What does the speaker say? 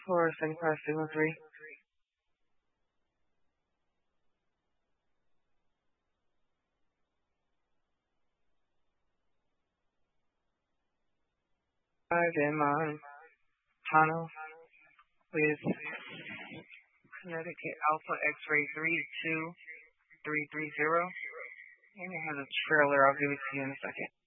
for second class signal 3. I've in Montano with Connecticut Alpha X-ray 32330. And it has a trailer. I'll give it to you in a second.